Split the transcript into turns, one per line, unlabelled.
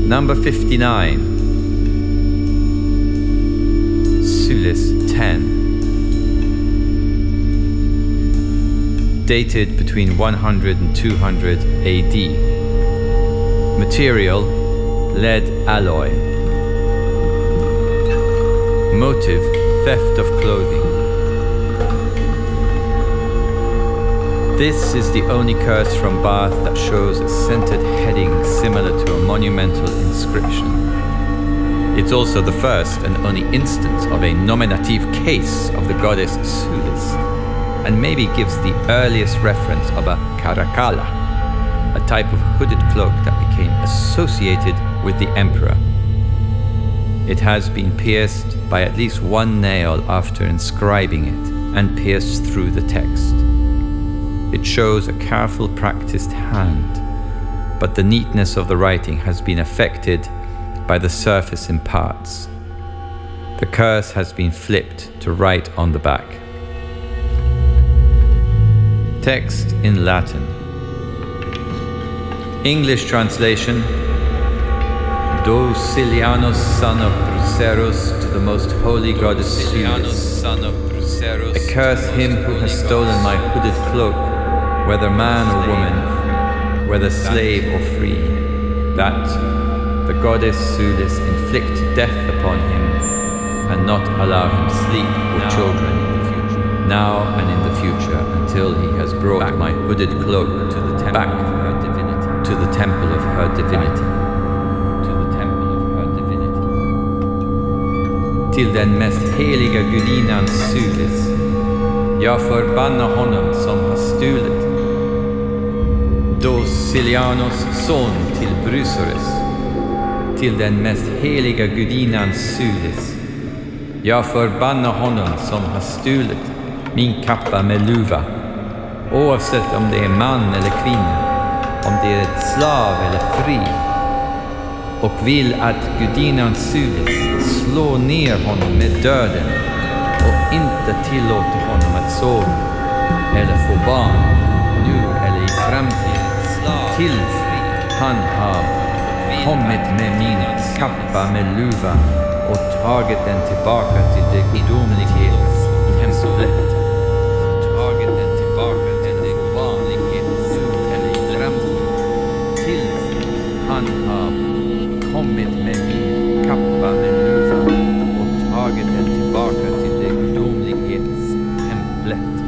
Number 59. Sulis 10. Dated between 100 and 200 AD. Material, lead alloy. Motive, theft of clothing. This is the only curse from Bath that shows a centered heading similar to a monumental inscription. It's also the first and only instance of a nominative case of the goddess Sulis, and maybe gives the earliest reference of a caracalla, a type of hooded cloak that became associated with the emperor. It has been pierced by at least one nail after inscribing it, and pierced through the text. It shows a careful, practiced hand, but the neatness of the writing has been affected by the surface in parts. The curse has been flipped to write on the back. Text in Latin. English translation: Doucilianus, son of Brucerus, to the most holy goddess Sulis. Accursed him who has stolen my hooded cloak, whether man or woman, whether slave or free, that the goddess Sulis inflict death upon him and not allow him sleep or children, now and in the future, until he has brought my hooded cloak to the back to the temple of her divinity. Till den mest heliga gudinnan Sulis. Jag förbannar honom som har stulit Doucilianus son till Brucerus. Till den mest heliga gudinnan Sulis. Jag förbannar honom som har stulit min kappa med luva, oavsett om det är man eller kvinna, om det är ett slav eller fri, och vill att gudinnan Sulis slå ner honom med döden och inte tillåter honom att sova eller få barn nu eller i framtiden, till han har kommit med min kappa med luva och tagit den tillbaka till det gudomliga templet.